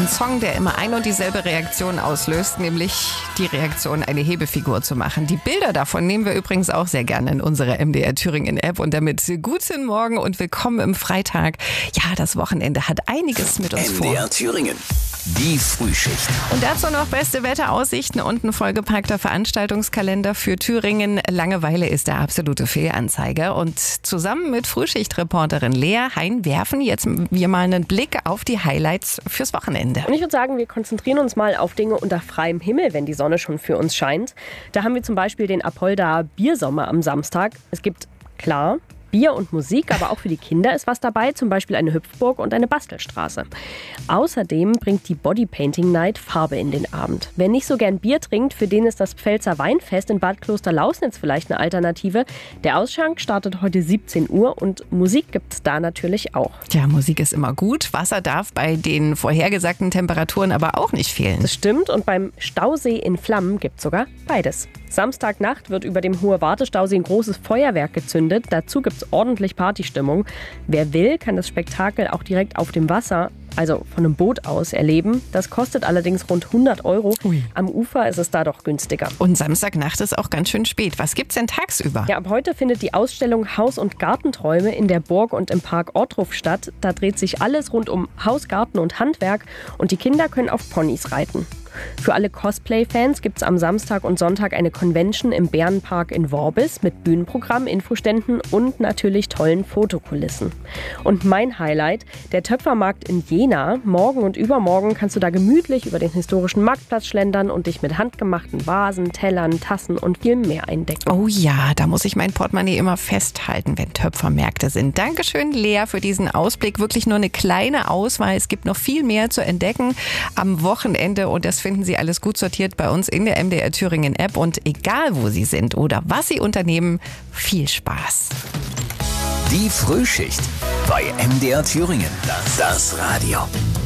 einen Song, der immer ein und dieselbe Reaktion auslöst, nämlich die Reaktion, eine Hebefigur zu machen. Die Bilder davon nehmen wir übrigens auch sehr gerne in unsere MDR Thüringen App. Und damit guten Morgen und willkommen im Freitag. Ja, das Wochenende hat einiges mit uns vor. MDR Thüringen. Die Frühschicht. Und dazu noch beste Wetteraussichten und ein vollgepackter Veranstaltungskalender für Thüringen. Langeweile ist der absolute Fehlanzeiger. Und zusammen mit Frühschichtreporterin Lea Hein werfen jetzt wir mal einen Blick auf die Highlights fürs Wochenende. Und ich würde sagen, wir konzentrieren uns mal auf Dinge unter freiem Himmel, wenn die Sonne schon für uns scheint. Da haben wir zum Beispiel den Apolda Biersommer am Samstag. Es gibt, klar, Bier und Musik, aber auch für die Kinder ist was dabei, zum Beispiel eine Hüpfburg und eine Bastelstraße. Außerdem bringt die Bodypainting Night Farbe in den Abend. Wer nicht so gern Bier trinkt, für den ist das Pfälzer Weinfest in Bad Klosterlausnitz vielleicht eine Alternative. Der Ausschank startet heute 17 Uhr und Musik gibt es da natürlich auch. Ja, Musik ist immer gut. Wasser darf bei den vorhergesagten Temperaturen aber auch nicht fehlen. Das stimmt, und beim Stausee in Flammen gibt es sogar beides. Samstagnacht wird über dem Hohe Wartestausee ein großes Feuerwerk gezündet. Dazu gibt es ordentlich Partystimmung. Wer will, kann das Spektakel auch direkt auf dem Wasser, also von einem Boot aus, erleben. Das kostet allerdings rund 100 €. Ui. Am Ufer ist es da doch günstiger. Und Samstagnacht ist auch ganz schön spät. Was gibt's denn tagsüber? Ja, ab heute findet die Ausstellung Haus- und Gartenträume in der Burg und im Park Ortruf statt. Da dreht sich alles rund um Haus, Garten und Handwerk und die Kinder können auf Ponys reiten. Für alle Cosplay-Fans gibt es am Samstag und Sonntag eine Convention im Bärenpark in Worbis mit Bühnenprogramm, Infoständen und natürlich tollen Fotokulissen. Und mein Highlight, der Töpfermarkt in Jena. Morgen und übermorgen kannst du da gemütlich über den historischen Marktplatz schlendern und dich mit handgemachten Vasen, Tellern, Tassen und viel mehr eindecken. Oh ja, da muss ich mein Portemonnaie immer festhalten, wenn Töpfermärkte sind. Dankeschön, Lea, für diesen Ausblick. Wirklich nur eine kleine Auswahl. Es gibt noch viel mehr zu entdecken am Wochenende und das finden Sie alles gut sortiert bei uns in der MDR Thüringen App. Und egal, wo Sie sind oder was Sie unternehmen, viel Spaß. Die Frühschicht bei MDR Thüringen. Das Radio.